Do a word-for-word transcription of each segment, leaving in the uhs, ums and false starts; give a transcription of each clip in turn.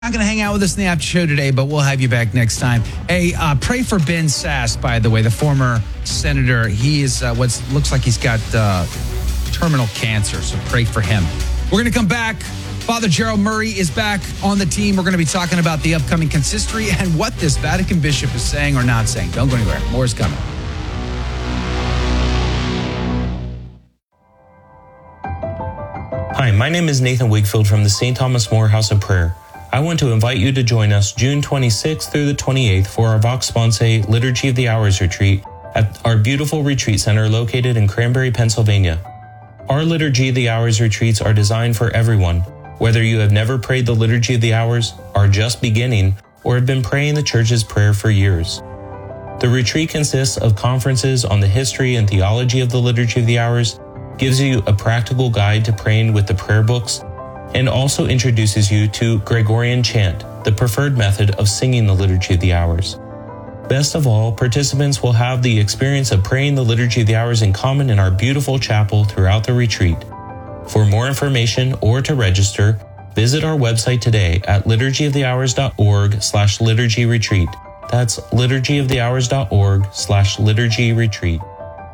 Not going to hang out with us in the after show today, but we'll have you back next time. Hey, uh, pray for Ben Sasse, by the way, the former senator. He is uh, what looks like he's got uh, terminal cancer, so pray for him. We're going to come back. Father Gerald Murray is back on the team. We're going to be talking about the upcoming consistory and what this Vatican bishop is saying or not saying. Don't go anywhere. More is coming. Hi, my name is Nathan Wakefield from the Saint Thomas More House of Prayer. I want to invite you to join us June twenty-sixth through the twenty-eighth for our Vox Sponsae Liturgy of the Hours retreat at our beautiful retreat center located in Cranberry, Pennsylvania. Our Liturgy of the Hours retreats are designed for everyone, whether you have never prayed the Liturgy of the Hours, are just beginning, or have been praying the Church's prayer for years. The retreat consists of conferences on the history and theology of the Liturgy of the Hours, gives you a practical guide to praying with the prayer books, and also introduces you to Gregorian chant, the preferred method of singing the Liturgy of the Hours. Best of all, participants will have the experience of praying the Liturgy of the Hours in common in our beautiful chapel throughout the retreat. For more information or to register, visit our website today at liturgyofthehours.org slash liturgy retreat. That's liturgyofthehours.org slash liturgy retreat.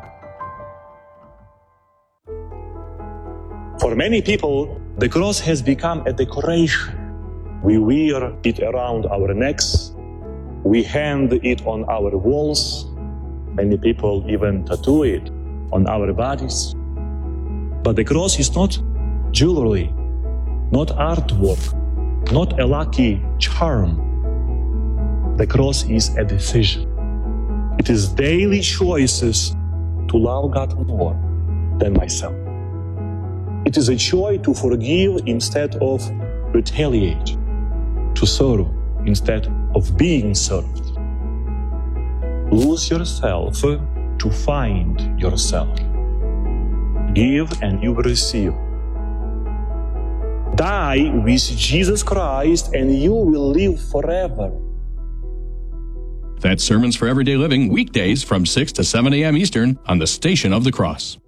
For many people, the cross has become a decoration. We wear it around our necks. We hang it on our walls. Many people even tattoo it on our bodies. But the cross is not jewelry, not artwork, not a lucky charm. The cross is a decision. It is daily choices to love God more than myself. It is a choice to forgive instead of retaliate, to serve instead of being served. Lose yourself to find yourself. Give and you will receive. Die with Jesus Christ and you will live forever. That's Sermons for Everyday Living, weekdays from six to seven a.m. Eastern on the Station of the Cross.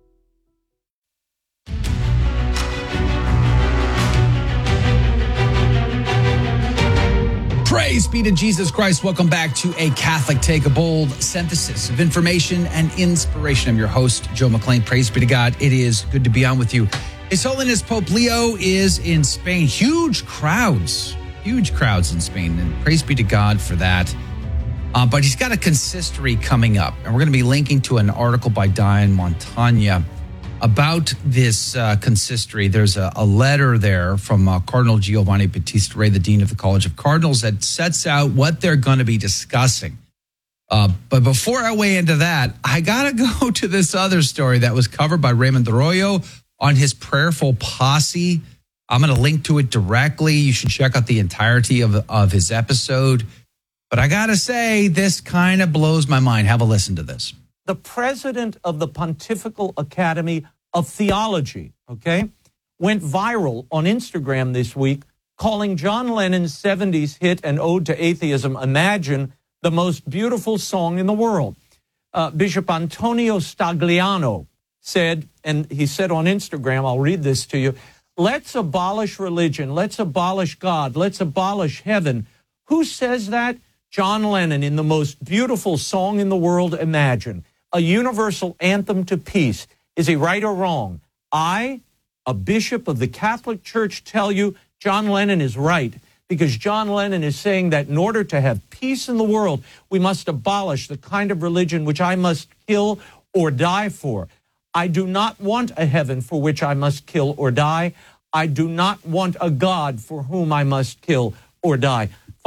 Praise be to Jesus Christ. Welcome back to A Catholic Take, a bold synthesis of information and inspiration. I'm your host, Joe McClain. Praise be to God. It is good to be on with you. His Holiness Pope Leo is in Spain. Huge crowds, huge crowds in Spain. And praise be to God for that. Uh, but he's got a consistory coming up. And we're going to be linking to an article by Diane Montagna about this uh, consistory. There's a, a letter there from uh, Cardinal Giovanni Battista Re, the Dean of the College of Cardinals, that sets out what they're going to be discussing. Uh, but before I weigh into that, I got to go to this other story that was covered by Raymond Arroyo on his Prayerful Posse. I'm going to link to it directly. You should check out the entirety of, of his episode. But I got to say, this kind of blows my mind. Have a listen to this. The president of the Pontifical Academy of Theology, okay, went viral on Instagram this week, calling John Lennon's seventies hit and ode to atheism, Imagine, the most beautiful song in the world. Uh, Bishop Antonio Stagliano said, and he said on Instagram, I'll read this to you, let's abolish religion, let's abolish God, let's abolish heaven. Who says that? John Lennon in the most beautiful song in the world, Imagine. A universal anthem to peace. Is he right or wrong? I, a bishop of the Catholic Church, tell you John Lennon is right, because John Lennon is saying that in order to have peace in the world, we must abolish the kind of religion which I must kill or die for. I do not want a heaven for which I must kill or die. I do not want a God for whom I must kill or die.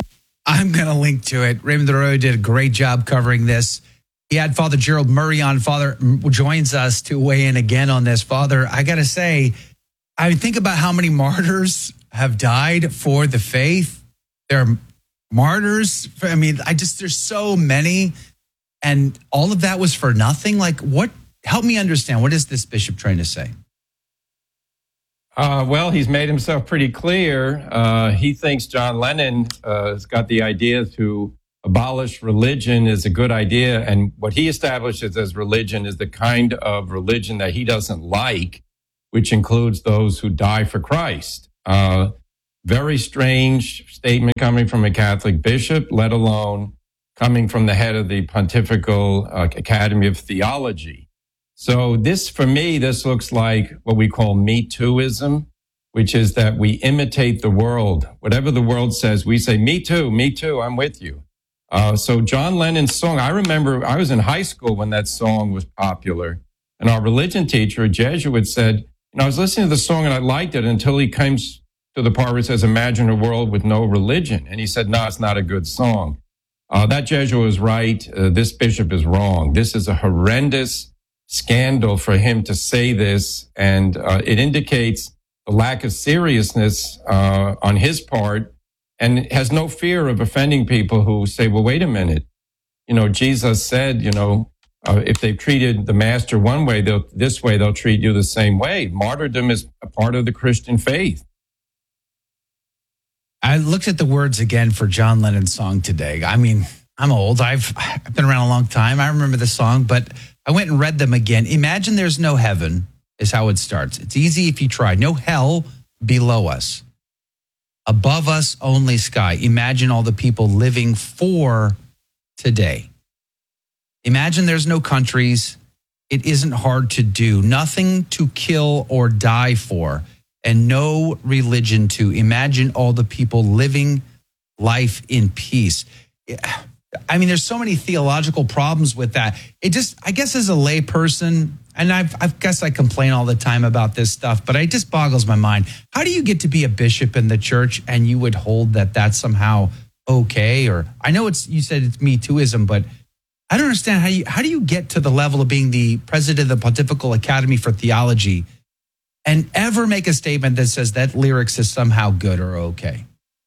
I'm going to link to it. Raymond Arroyo did a great job covering this. He had Father Gerald Murray on. Father joins us to weigh in again on this. Father, I got to say, I think about how many martyrs have died for the faith. There are martyrs. For, I mean, I just, there's so many. And all of that was for nothing. Like, what, help me understand. What is this bishop trying to say? Uh, well, he's made himself pretty clear. Uh, he thinks John Lennon uh, has got the idea to abolish religion is a good idea. And what he establishes as religion is the kind of religion that he doesn't like, which includes those who die for Christ. Uh, Very strange statement coming from a Catholic bishop, let alone coming from the head of the Pontifical uh, Academy of Theology. So this, for me, this looks like what we call Me Tooism, which is that we imitate the world. Whatever the world says, we say, me too, me too, I'm with you. Uh, so John Lennon's song, I remember I was in high school when that song was popular. And our religion teacher, a Jesuit, said, you know, I was listening to the song and I liked it until he came to the part where it says, imagine a world with no religion. And he said, no, it's not a good song. Uh, that Jesuit was right. Uh, this bishop is wrong. This is a horrendous scandal for him to say this. And uh, it indicates a lack of seriousness uh, on his part, and has no fear of offending people who say, well, wait a minute. You know, Jesus said, you know, uh, if they've treated the master one way, they'll this way, they'll treat you the same way. Martyrdom is a part of the Christian faith. I looked at the words again for John Lennon's song today. I mean, I'm old. I've, I've been around a long time. I remember the song, but I went and read them again. Imagine there's no heaven is how it starts. It's easy if you try. No hell below us. Above us, only sky. Imagine all the people living for today. Imagine there's no countries. It isn't hard to do. Nothing to kill or die for. And no religion to. Imagine all the people living life in peace. I mean, there's so many theological problems with that. It just, I guess as a lay person, and I've, I guess I complain all the time about this stuff, but it just boggles my mind. How do you get to be a bishop in the church and you would hold that that's somehow okay? Or I know it's, you said it's Me Tooism, but I don't understand how you, how do you get to the level of being the president of the Pontifical Academy for Theology and ever make a statement that says that lyrics is somehow good or okay?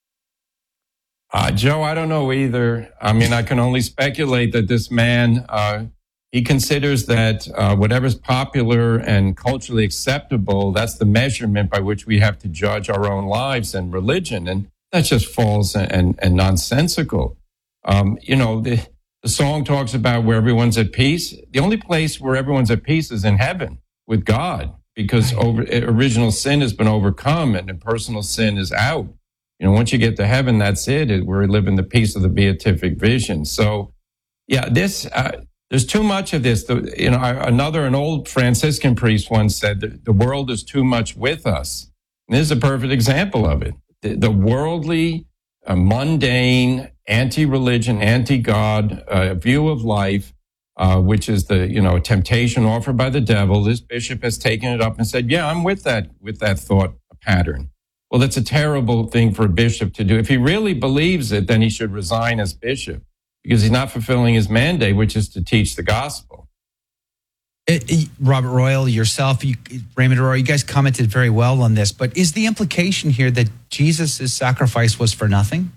Uh, Joe, I don't know either. I mean, I can only speculate that this man, uh, he considers that uh, whatever's popular and culturally acceptable, that's the measurement by which we have to judge our own lives and religion. And that's just false and, and, and nonsensical. Um, you know, the, the song talks about where everyone's at peace. The only place where everyone's at peace is in heaven with God, because over, original sin has been overcome and impersonal sin is out. You know, once you get to heaven, that's it. it we live in the peace of the beatific vision. So, yeah, this, uh, there's too much of this. The, you know, another, an old Franciscan priest once said that the world is too much with us. And this is a perfect example of it. The, the worldly, uh, mundane, anti-religion, anti-God uh, view of life, uh, which is the, you know, temptation offered by the devil. This bishop has taken it up and said, yeah, I'm with that, with that thought pattern. Well, that's a terrible thing for a bishop to do. If he really believes it, then he should resign as bishop because he's not fulfilling his mandate, which is to teach the gospel. It, it, Robert Royal, yourself, you, Raymond Arroyo, you guys commented very well on this, but is the implication here that Jesus' sacrifice was for nothing?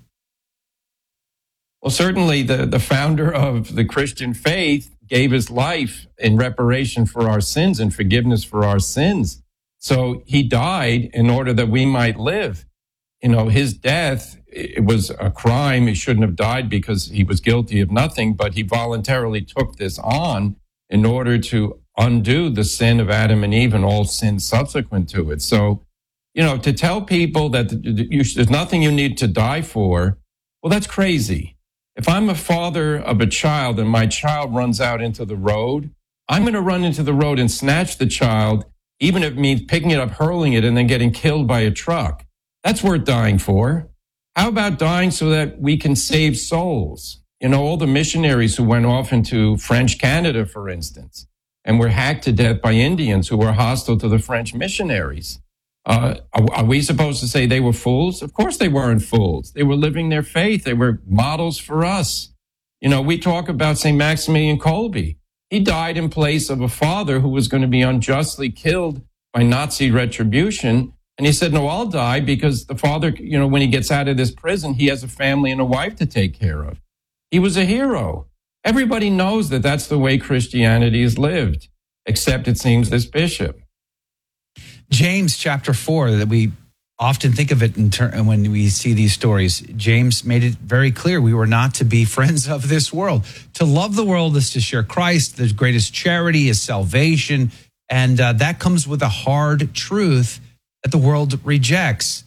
Well, certainly the, the founder of the Christian faith gave his life in reparation for our sins and forgiveness for our sins. So he died in order that we might live. You know, his death, it was a crime. He shouldn't have died because he was guilty of nothing, but he voluntarily took this on in order to undo the sin of Adam and Eve and all sin subsequent to it. So, you know, to tell people that you, there's nothing you need to die for, well, that's crazy. If I'm a father of a child and my child runs out into the road, I'm going to run into the road and snatch the child, even if it means picking it up, hurling it, and then getting killed by a truck. That's worth dying for. How about dying so that we can save souls? You know, all the missionaries who went off into French Canada, for instance, and were hacked to death by Indians who were hostile to the French missionaries. Uh, are, are we supposed to say they were fools? Of course they weren't fools. They were living their faith. They were models for us. You know, we talk about Saint Maximilian Kolbe. He died in place of a father who was going to be unjustly killed by Nazi retribution. And he said, no, I'll die because the father, you know, when he gets out of this prison, he has a family and a wife to take care of. He was a hero. Everybody knows that that's the way Christianity is lived, except it seems this bishop. James chapter four, that we often think of it in ter- when we see these stories. James made it very clear we were not to be friends of this world. To love the world is to share Christ. The greatest charity is salvation. And uh, that comes with a hard truth that the world rejects.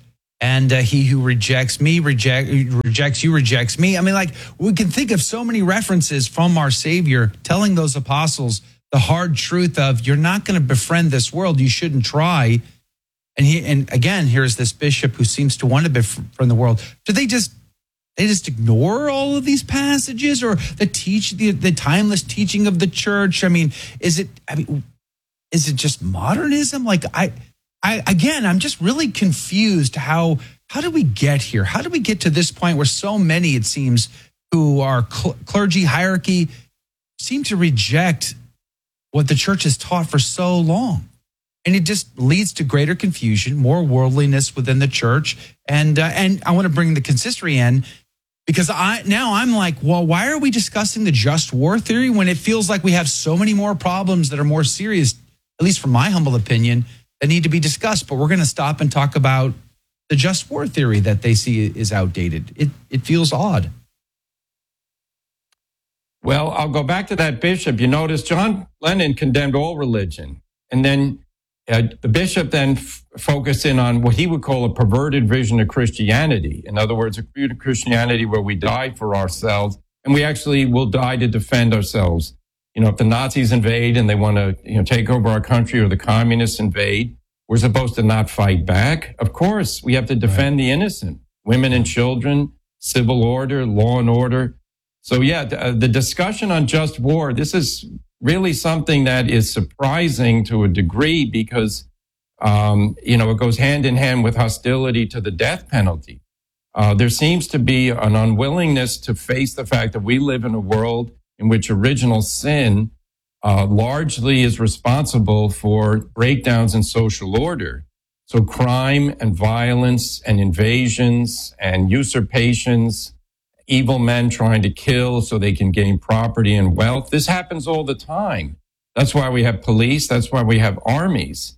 And uh, he who rejects me reject, rejects you, rejects me. I mean, like, we can think of so many references from our Savior telling those apostles the hard truth of, you're not going to befriend this world. You shouldn't try. And he, and again, here's this bishop who seems to want to befriend the world. Do they just they just ignore all of these passages, or the teach the, the timeless teaching of the church? I mean, is it? I mean, is it just modernism? Like, I, I again, I'm just really confused. How how did we get here? How did we get to this point where so many, it seems, who are cl- clergy hierarchy seem to reject what the church has taught for so long? And it just leads to greater confusion, more worldliness within the church. And uh, and I want to bring the consistory in, because I now I'm like, well, why are we discussing the just war theory when it feels like we have so many more problems that are more serious, at least from my humble opinion, that need to be discussed? But we're going to stop and talk about the just war theory that they see is outdated. It it feels odd. Well, I'll go back to that bishop. You notice John Lennon condemned all religion. And then uh, the bishop then f- focused in on what he would call a perverted vision of Christianity. In other words, a view of Christianity where we die for ourselves, and we actually will die to defend ourselves. You know, if the Nazis invade and they want to, you know, take over our country, or the communists invade, we're supposed to not fight back. Of course, we have to defend right. the innocent, women and children, civil order, law and order. So yeah, the, the discussion on just war, this is really something that is surprising to a degree, because, um, you know, it goes hand in hand with hostility to the death penalty. Uh, there seems to be an unwillingness to face the fact that we live in a world in which original sin uh, largely is responsible for breakdowns in social order. So crime and violence and invasions and usurpations, evil men trying to kill so they can gain property and wealth. This happens all the time. That's why we have police. That's why we have armies.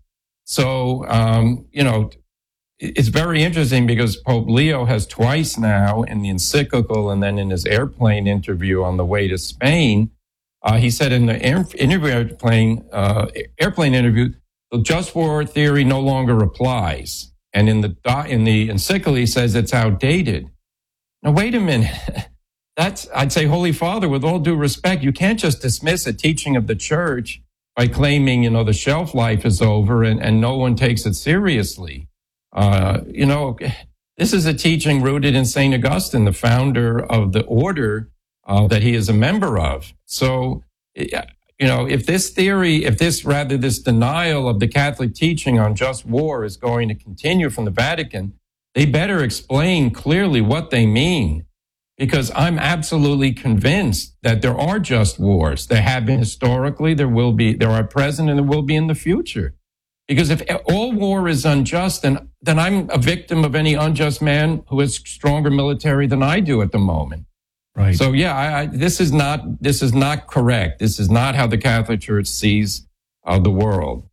So, um, you know, it's very interesting, because Pope Leo has twice now, in the encyclical and then in his airplane interview on the way to Spain, uh, he said in the air, interview airplane, uh, airplane interview, the just war theory no longer applies. And in the, in the encyclical, he says it's outdated. Now, wait a minute. That's, I'd say, Holy Father, with all due respect, you can't just dismiss a teaching of the church by claiming, you know, the shelf life is over and, and no one takes it seriously. Uh, you know, this is a teaching rooted in Saint Augustine, the founder of the order uh, that he is a member of. So, you know, if this theory, if this, rather, this denial of the Catholic teaching on just war is going to continue from the Vatican, they better explain clearly what they mean, because I'm absolutely convinced that there are just wars. There have been historically, there will be, there are present, and there will be in the future. Because if all war is unjust, then, then I'm a victim of any unjust man who has stronger military than I do at the moment. Right. So yeah, I, I, this is not, this is not correct. This is not how the Catholic Church sees uh, the world.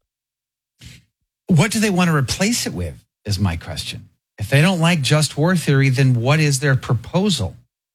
What do they want to replace it with, is my question. If they don't like just war theory, then what is their proposal?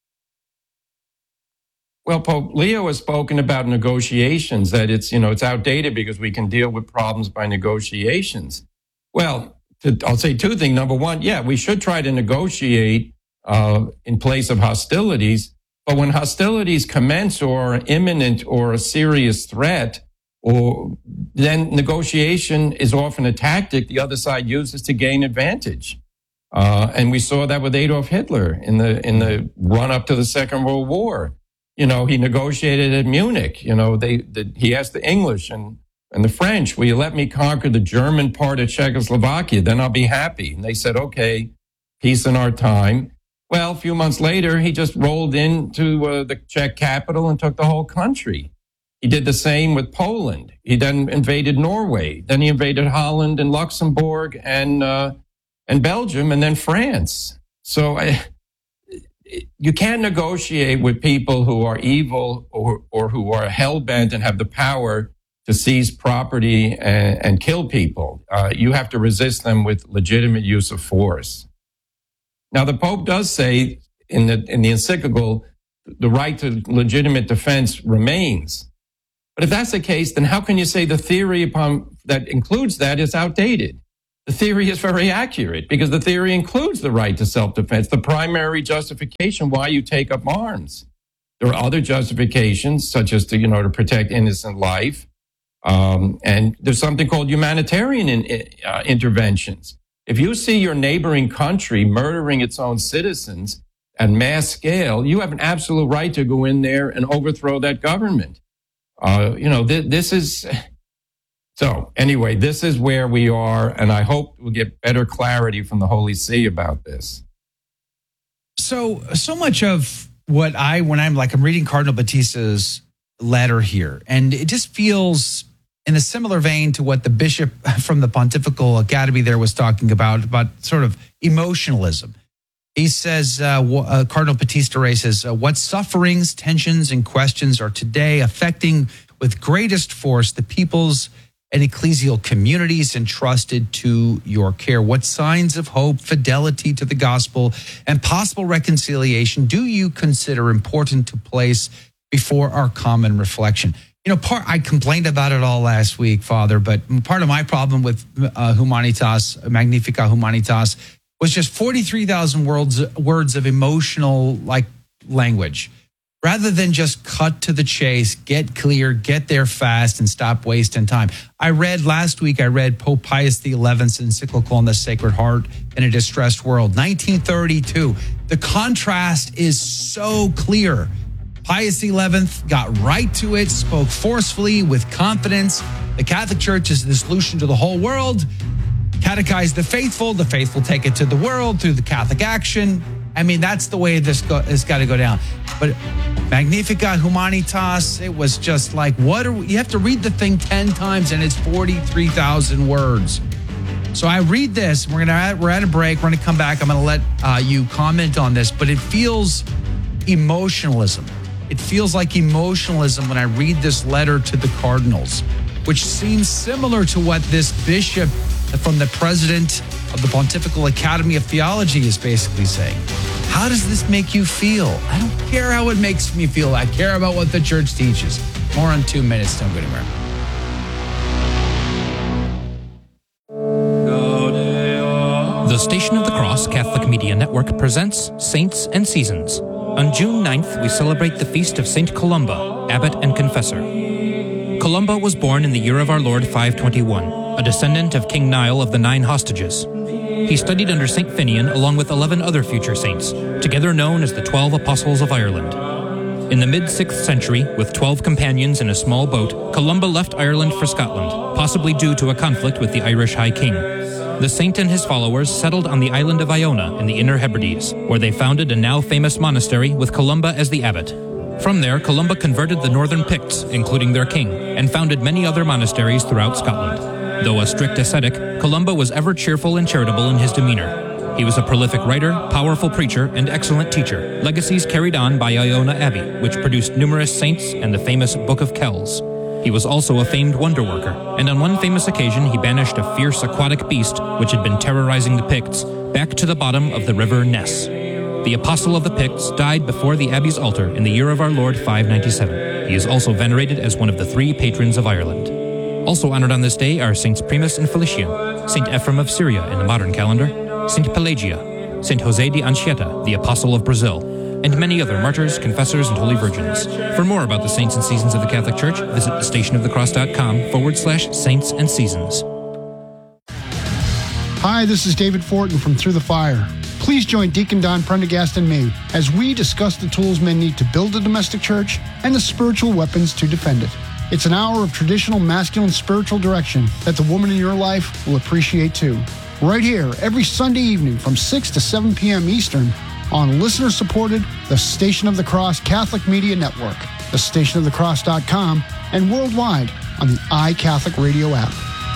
Well, Pope Leo has spoken about negotiations, that it's, you know, it's outdated because we can deal with problems by negotiations. Well, to, I'll say two things. Number one, yeah, we should try to negotiate uh, in place of hostilities. But when hostilities commence or are imminent or a serious threat, or then negotiation is often a tactic the other side uses to gain advantage. Uh, and we saw that with Adolf Hitler in the in the run up to the Second World War. You know, he negotiated at Munich. You know, they the, he asked the English and and the French, "Will you let me conquer the German part of Czechoslovakia? Then I'll be happy." And they said, "Okay, peace in our time." Well, a few months later, he just rolled into uh, the Czech capital and took the whole country. He did the same with Poland. He then invaded Norway. Then he invaded Holland and Luxembourg and uh, and Belgium, and then France. So I, you can't negotiate with people who are evil or, or who are hell-bent and have the power to seize property and, and kill people. Uh, you have to resist them with legitimate use of force. Now, the Pope does say in the in the encyclical, the right to legitimate defense remains. But if that's the case, then how can you say the theory upon that includes that is outdated? the theory is very accurate because the theory includes the right to self-defense, the primary justification why you take up arms. There are other justifications, such as to, you know, to protect innocent life. Um, and there's something called humanitarian in, uh, interventions. If you see your neighboring country murdering its own citizens at mass scale, you have an absolute right to go in there and overthrow that government. Uh, you know, th- this is... So anyway, this is where we are, and I hope we'll get better clarity from the Holy See about this. So, so much of what I, when I'm like, I'm reading Cardinal Batista's letter here, and it just feels in a similar vein to what the bishop from the Pontifical Academy there was talking about, about sort of emotionalism. He says, uh, uh, Cardinal Batista Ray says, uh, what sufferings, tensions, and questions are today affecting with greatest force the people's and ecclesial communities entrusted to your care? What signs of hope, fidelity to the gospel, and possible reconciliation do you consider important to place before our common reflection? You know, part I complained about it all last week, Father, but part of my problem with uh, Humanitas, Magnificat Humanitas, was just forty-three thousand words, words of emotional like language. Rather than just cut to the chase, get clear, get there fast, and stop wasting time. I read last week, I read Pope Pius the eleventh's encyclical on the Sacred Heart in a Distressed World, nineteen thirty-two. The contrast is so clear. Pius the eleventh got right to it, spoke forcefully with confidence. The Catholic Church is the solution to the whole world. Catechize the faithful. The faithful take it to the world through the Catholic action. I mean, that's the way this go, has got to go down. But Magnificat Humanitas, it was just like, what are we, you have to read the thing ten times and it's forty-three thousand words. So I read this, we're gonna we're at a break, we're gonna come back, I'm gonna let uh, you comment on this, but it feels emotionalism. It feels like emotionalism when I read this letter to the cardinals, which seems similar to what this bishop from the president of the Pontifical Academy of Theology is basically saying. How does this make you feel? I don't care how it makes me feel. I care about what the church teaches. More in two minutes. Don't go anywhere. The Station of the Cross Catholic Media Network presents Saints and Seasons. On June ninth, we celebrate the feast of Saint Columba, abbot and confessor. Columba was born in the year of our Lord five twenty-one, a descendant of King Niall of the Nine Hostages. He studied under Saint Finian along with eleven other future saints, together known as the Twelve Apostles of Ireland. In the mid-sixth century, with twelve companions in a small boat, Columba left Ireland for Scotland, possibly due to a conflict with the Irish High King. The saint and his followers settled on the island of Iona in the Inner Hebrides, where they founded a now famous monastery with Columba as the abbot. From there, Columba converted the northern Picts, including their king, and founded many other monasteries throughout Scotland. Though a strict ascetic, Columba was ever cheerful and charitable in his demeanor. He was a prolific writer, powerful preacher, and excellent teacher, legacies carried on by Iona Abbey, which produced numerous saints and the famous Book of Kells. He was also a famed wonder worker, and on one famous occasion he banished a fierce aquatic beast, which had been terrorizing the Picts, back to the bottom of the river Ness. The Apostle of the Picts died before the Abbey's altar in the year of our Lord five ninety-seven. He is also venerated as one of the three patrons of Ireland. Also honored on this day are Saints Primus and Felician, Saint Ephraim of Syria in the modern calendar, Saint Pelagia, Saint Jose de Anchieta, the Apostle of Brazil, and many other martyrs, confessors, and holy virgins. For more about the saints and seasons of the Catholic Church, visit stationofthecross.com forward slash saints and seasons. Hi, this is David Fortin from Through the Fire. Please join Deacon Don Prendergast and me as we discuss the tools men need to build a domestic church and the spiritual weapons to defend it. It's an hour of traditional masculine spiritual direction that the woman in your life will appreciate too. Right here, every Sunday evening from six to seven p.m. Eastern on listener-supported The Station of the Cross Catholic Media Network, the station of the cross dot com, and worldwide on the iCatholic Radio app.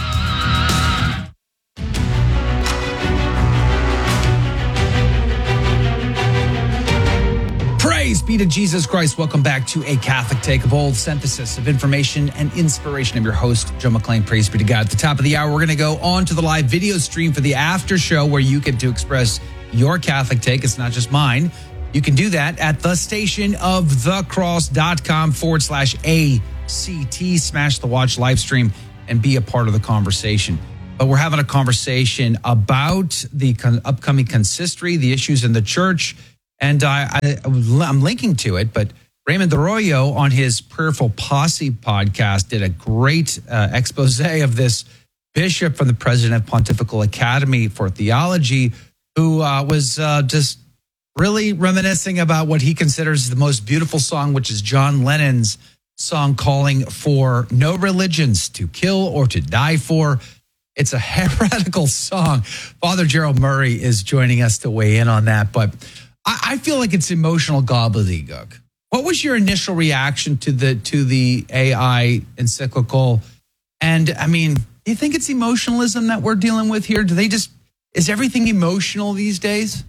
Praise be to Jesus Christ. Welcome back to A Catholic Take, a bold synthesis of information and inspiration. I'm your host, Joe McClain. Praise be to God. At the top of the hour, we're going to go on to the live video stream for the after show where you get to express your Catholic take. It's not just mine. You can do that at the station of the cross dot com forward slash A C T. Smash the watch live stream and be a part of the conversation. but we're having a conversation about the con- upcoming consistory, the issues in the church, and I, I, I'm linking to it, but Raymond Arroyo on his Prayerful Posse podcast did a great uh, expose of this bishop from the President of Pontifical Academy for Theology, who uh, was uh, just really reminiscing about what he considers the most beautiful song, which is John Lennon's song calling for no religions to kill or to die for. It's a heretical song. Father Gerald Murray is joining us to weigh in on that, but I, I feel like it's emotional gobbledygook. What was your initial reaction to the to the A I encyclical? And I mean, do you think it's emotionalism that we're dealing with here? Do they just, is everything emotional these days?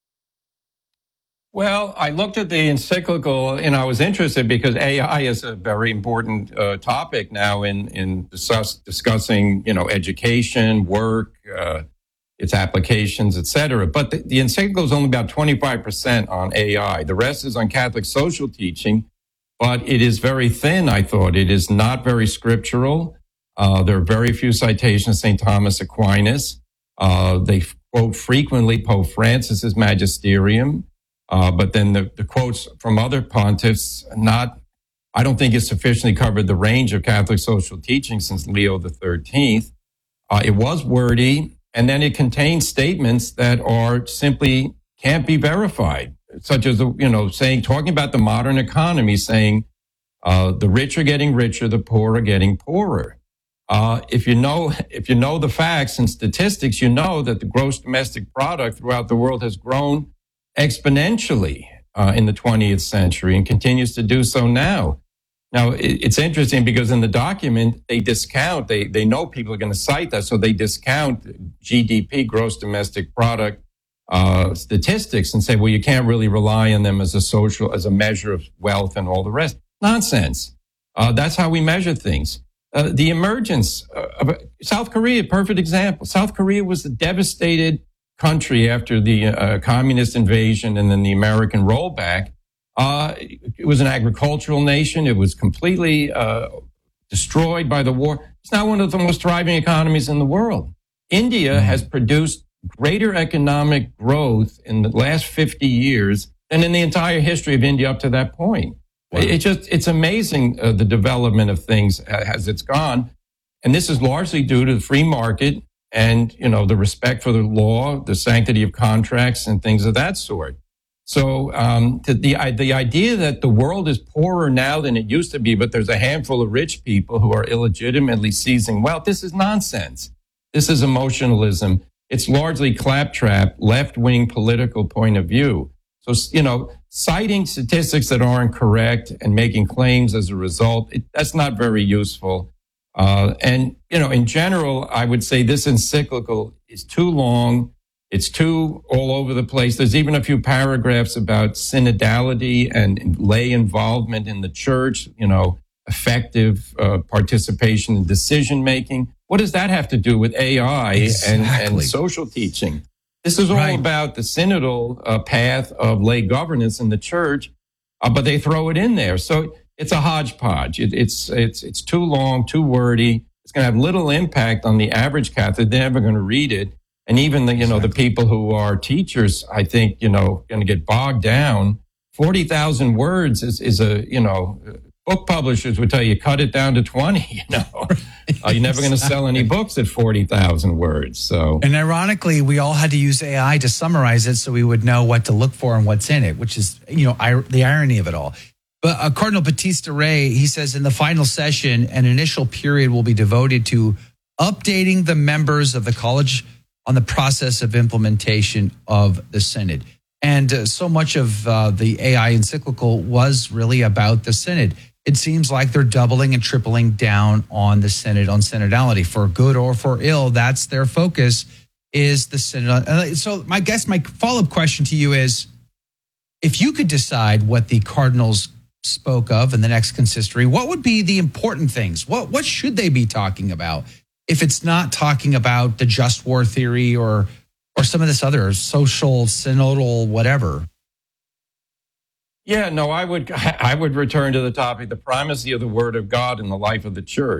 Well, I looked at the encyclical and I was interested because A I is a very important uh, topic now in, in discuss, discussing, you know, education, work, uh, its applications, et cetera. But the, the encyclical is only about twenty-five percent on A I. The rest is on Catholic social teaching, but it is very thin, I thought. It is not very scriptural. Uh, there are very few citations of Saint Thomas Aquinas. Uh, they quote frequently Pope Francis's magisterium. Uh, but then the, the quotes from other pontiffs, not, I don't think it sufficiently covered the range of Catholic social teaching since Leo the thirteenth. Uh, it was wordy, and then it contains statements that are simply can't be verified, such as, you know, saying, talking about the modern economy, saying uh, the rich are getting richer, the poor are getting poorer. Uh, if you know, if you know the facts and statistics, you know that the gross domestic product throughout the world has grown exponentially uh, in the twentieth century and continues to do so now. Now, it, it's interesting because in the document, they discount, they, they know people are going to cite that, so they discount G D P, gross domestic product uh, statistics, and say, well, you can't really rely on them as a social, as a measure of wealth and all the rest. Nonsense. Uh, that's how we measure things. Uh, the emergence of South Korea, perfect example. South Korea was a devastated country after the uh, communist invasion and then the American rollback. Uh, it was an agricultural nation. It was completely uh, destroyed by the war. It's now one of the most thriving economies in the world. India has produced greater economic growth in the last fifty years than in the entire history of India up to that point. Wow. It just, it's amazing uh, the development of things as it's gone. And this is largely due to the free market and, you know, the respect for the law, the sanctity of contracts and things of that sort. So um, the, the the idea that the world is poorer now than it used to be, but there's a handful of rich people who are illegitimately seizing wealth, this is nonsense. This is emotionalism. It's largely claptrap, left-wing political point of view. So, you know, citing statistics that aren't correct and making claims as a result, it, that's not very useful. Uh, and, you know, in general, I would say this encyclical is too long. It's too all over the place. There's even a few paragraphs about synodality and lay involvement in the church, you know, effective uh, participation in decision making. What does that have to do with A I exactly. and, and social teaching? This is all right. about the synodal uh, path of lay governance in the church, uh, but they throw it in there. So it's a hodgepodge. It, it's it's it's too long, too wordy. It's going to have little impact on the average Catholic. They're never going to read it. And even the, you know, the people who are teachers, I think, you know, going to get bogged down. forty thousand words is, is a, you know, book publishers would tell you, cut it down to twenty, you know. Uh, you're never going to sell any books at forty thousand words. So, and ironically, we all had to use A I to summarize it so we would know what to look for and what's in it, which is, you know, I, the irony of it all. But uh, Cardinal Batista Rey, he says in the final session, an initial period will be devoted to updating the members of the college on the process of implementation of the synod. And uh, so much of uh, the A I encyclical was really about the synod. It seems like they're doubling and tripling down on the synod, on synodality. For good or for ill, that's their focus, is the synod. Uh, so my guess, my follow-up question to you is, if you could decide what the cardinals spoke of in the next consistory, what would be the important things? What what should they be talking about if it's not talking about the just war theory or or some of this other social, synodal, whatever? Yeah, no, I would I would return to the topic, the primacy of the Word of God in the life of the Church.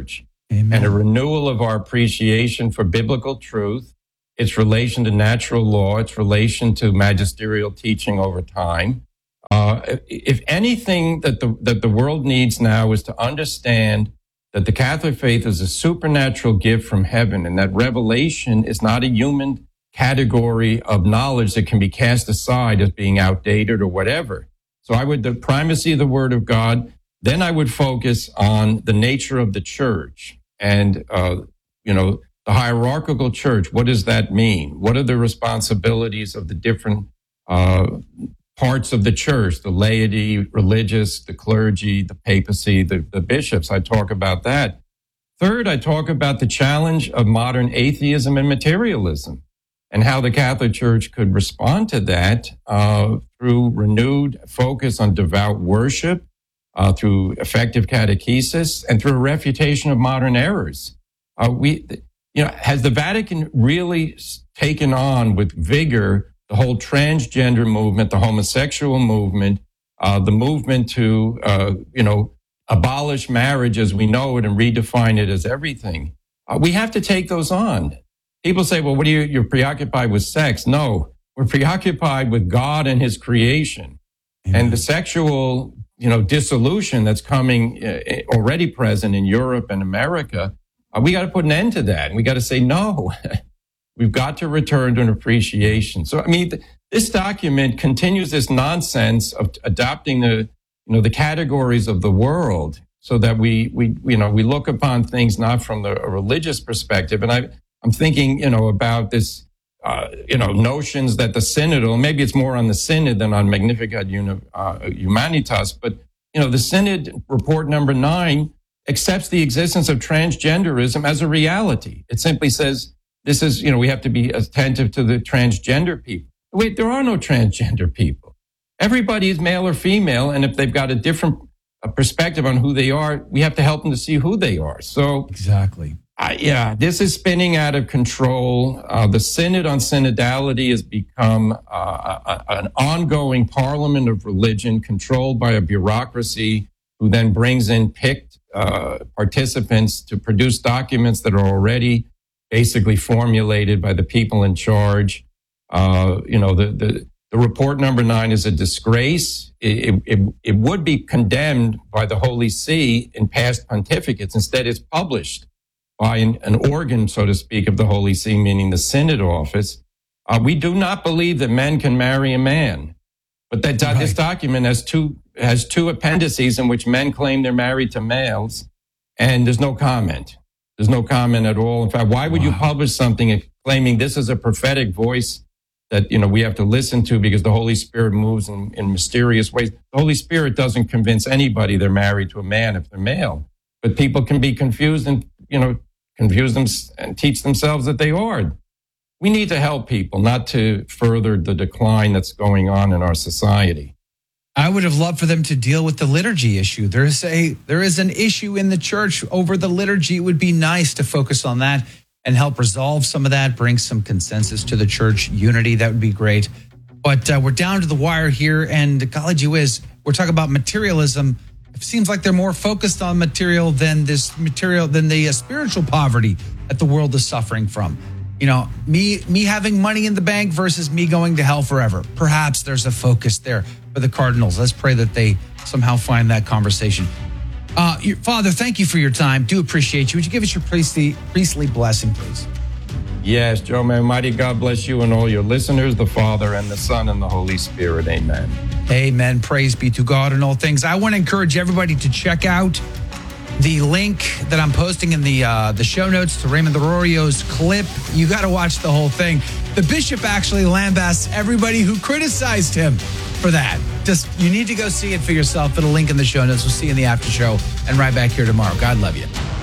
Amen. And a renewal of our appreciation for biblical truth, its relation to natural law, its relation to magisterial teaching over time. Uh, if anything that the, that the world needs now is to understand that the Catholic faith is a supernatural gift from heaven, and that revelation is not a human category of knowledge that can be cast aside as being outdated or whatever. So I would, the primacy of the Word of God, then I would focus on the nature of the church and, uh, you know, the hierarchical church. What does that mean? What are the responsibilities of the different uh, parts of the church, the laity, religious, the clergy, the papacy, the, the bishops? I talk about that. Third, I talk about the challenge of modern atheism and materialism and how the Catholic Church could respond to that uh, through renewed focus on devout worship, uh, through effective catechesis, and through a refutation of modern errors. Uh, we, you know, has the Vatican really taken on with vigor the whole transgender movement, the homosexual movement, uh, the movement to, uh, you know, abolish marriage as we know it and redefine it as everything? Uh, we have to take those on. People say, well, what are you, you're preoccupied with sex? No, we're preoccupied with God and his creation. Amen. And the sexual, you know, dissolution that's coming uh, already present in Europe and America. Uh, we got to put an end to that. And we got to say, no, we've got to return to an appreciation. So, I mean, th- this document continues this nonsense of adopting the, you know, the categories of the world so that we, we, you know, we look upon things not from the a religious perspective. And I, I'm thinking, you know, about this, uh, you know, notions that the Synod, or maybe it's more on the Synod than on Magnificat Uni- uh, Humanitas, but, you know, the Synod report number nine accepts the existence of transgenderism as a reality. It simply says, this is, you know, we have to be attentive to the transgender people. Wait, there are no transgender people. Everybody is male or female, and if they've got a different uh, perspective on who they are, we have to help them to see who they are. So exactly. Uh, yeah, this is spinning out of control. Uh, the Synod on Synodality has become uh, a, an ongoing parliament of religion controlled by a bureaucracy who then brings in picked uh, participants to produce documents that are already basically formulated by the people in charge. Uh, you know, the, the, the report number nine is a disgrace. It, it, it would be condemned by the Holy See in past pontificates. Instead, it's published by an, an organ, so to speak, of the Holy See, meaning the Synod office. Uh, we do not believe that men can marry a man. But that right. This document has two has two appendices in which men claim they're married to males, and there's no comment. There's no comment at all. In fact, why would wow. you publish something claiming this is a prophetic voice that, you know, we have to listen to because the Holy Spirit moves in, in mysterious ways? The Holy Spirit doesn't convince anybody they're married to a man if they're male. But people can be confused and, you know, confuse them and teach themselves that they are. We need to help people, not to further the decline that's going on in our society. I would have loved for them to deal with the liturgy issue. There is a there is an issue in the church over the liturgy. It would be nice to focus on that and help resolve some of that, bring some consensus to the church, unity. That would be great. But uh, we're down to the wire here, and golly gee whiz, we're talking about materialism. It seems like they're more focused on material than this material than the uh, spiritual poverty that the world is suffering from. You know, me me having money in the bank versus me going to hell forever. Perhaps there's a focus there for the Cardinals. Let's pray that they somehow find that conversation. Uh, your, Father, thank you for your time. Do appreciate you. Would you give us your priestly priestly blessing, please? Yes, Joe, may Almighty God bless you and all your listeners, the Father and the Son and the Holy Spirit. Amen. Amen. Praise be to God in all things. I want to encourage everybody to check out the link that I'm posting in the uh, the show notes to Raymond Arroyo's clip. You got to watch the whole thing. The bishop actually lambasts everybody who criticized him for that. Just, you need to go see it for yourself. Put a link in the show notes. We'll see you in the after show and right back here tomorrow. God love you.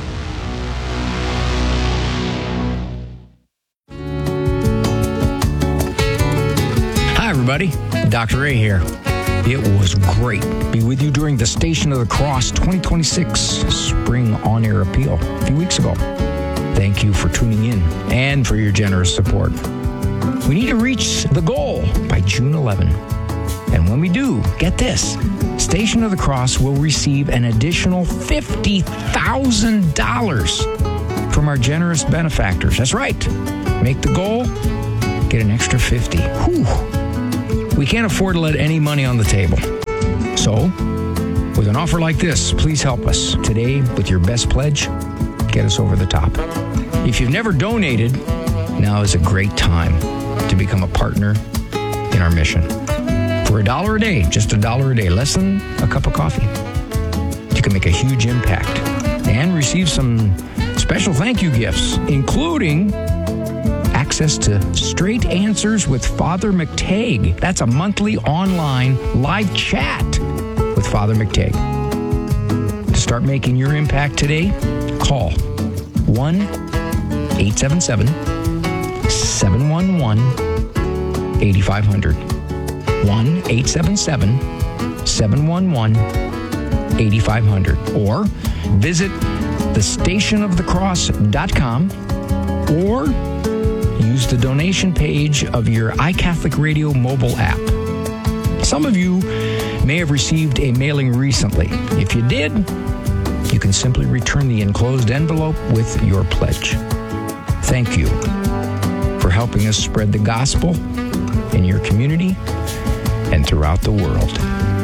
Hi, everybody. Doctor Ray here. It was great to be with you during the Station of the Cross twenty twenty-six Spring On-Air Appeal a few weeks ago. Thank you for tuning in and for your generous support. We need to reach the goal by June eleventh. And And when we do, get this, Station of the Cross will receive an additional fifty thousand dollars from our generous benefactors. That's right. Make the goal, get an extra fifty. Whew. We can't afford to let any money on the table. So, with an offer like this, please help us today with your best pledge. Get us over the top. If you've never donated, now is a great time to become a partner in our mission. For a dollar a day, just a dollar a day, less than a cup of coffee, you can make a huge impact and receive some special thank you gifts, including access to Straight Answers with Father McTagg. That's a monthly online live chat with Father McTagg. To start making your impact today, call one eight seven seven, seven one one, eight five zero zero. one eight seven seven, seven one one, eight five zero zero. Or visit the station of the cross dot com or use the donation page of your iCatholic Radio mobile app. Some of you may have received a mailing recently. If you did, you can simply return the enclosed envelope with your pledge. Thank you for helping us spread the gospel in your community and throughout the world.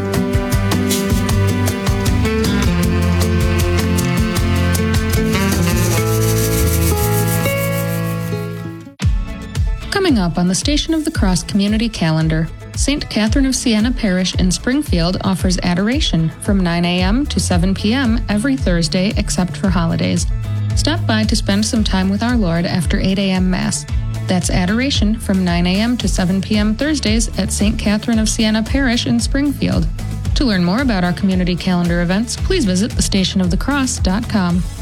Coming up on the Station of the Cross community calendar, Saint Catherine of Siena Parish in Springfield offers adoration from nine a.m. to seven p.m. every Thursday except for holidays. Stop by to spend some time with our Lord after eight a.m. Mass. That's adoration from nine a.m. to seven p.m. Thursdays at Saint Catherine of Siena Parish in Springfield. To learn more about our community calendar events, please visit the station of the cross dot com.